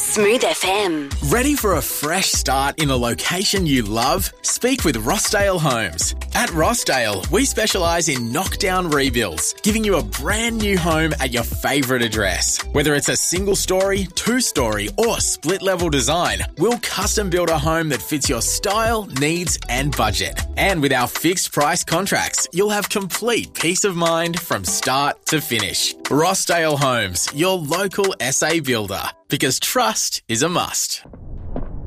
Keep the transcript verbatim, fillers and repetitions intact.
Smooth F M. Ready for a fresh start in a location you love? Speak with Rossdale Homes. At Rossdale, we specialise in knockdown rebuilds, giving you a brand new home at your favourite address. Whether it's a single story, two story or split level design, we'll custom build a home that fits your style, needs and budget. And with our fixed price contracts, you'll have complete peace of mind from start to finish. Rossdale Homes, your local S A builder. Because trust is a must.